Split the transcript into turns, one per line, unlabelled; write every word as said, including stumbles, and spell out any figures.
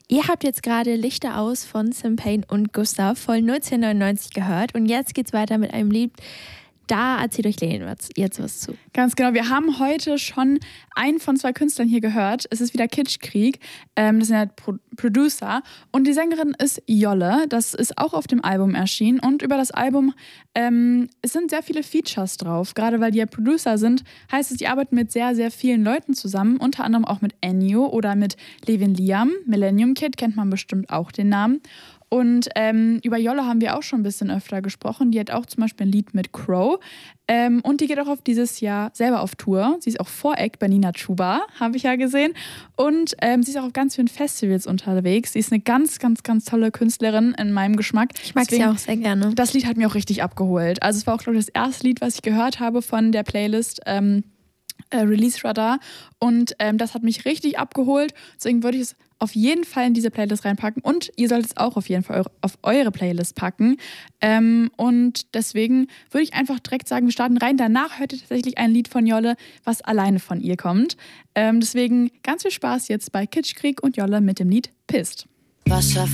Ihr habt jetzt gerade Lichter aus von Sam Payne und Gustav, Folge neunzehnhundertneunundneunzig gehört. Und jetzt geht's weiter mit einem Lied. Da erzählt euch Lene jetzt was zu.
Ganz genau. Wir haben heute schon einen von zwei Künstlern hier gehört. Es ist wieder Kitschkrieg. Ähm, das sind ja Pro- Producer. Und die Sängerin ist Jolle. Das ist auch auf dem Album erschienen. Und über das Album ähm, es sind sehr viele Features drauf. Gerade weil die ja Producer sind, heißt es, die arbeiten mit sehr, sehr vielen Leuten zusammen. Unter anderem auch mit Ennio oder mit Levin Liam. Millennium Kid kennt man bestimmt auch den Namen. Und ähm, über Jolle haben wir auch schon ein bisschen öfter gesprochen. Die hat auch zum Beispiel ein Lied mit Crow. Ähm, und die geht auch auf dieses Jahr selber auf Tour. Sie ist auch Voreact bei Nina Chuba, habe ich ja gesehen. Und ähm, sie ist auch auf ganz vielen Festivals unterwegs. Sie ist eine ganz, ganz, ganz tolle Künstlerin in meinem Geschmack.
Ich mag
Deswegen,
sie auch sehr gerne.
Das Lied hat mir auch richtig abgeholt. Also es war auch, glaube ich, das erste Lied, was ich gehört habe von der Playlist ähm, äh, Release Radar. Und ähm, das hat mich richtig abgeholt. Deswegen würde ich es auf jeden Fall in diese Playlist reinpacken und ihr solltet es auch auf jeden Fall auf eure Playlist packen. Ähm, und deswegen würde ich einfach direkt sagen, wir starten rein. Danach hört ihr tatsächlich ein Lied von Jolle, was alleine von ihr kommt. Ähm, deswegen ganz viel Spaß jetzt bei Kitschkrieg und Jolle mit dem Lied Pisst.
Wasser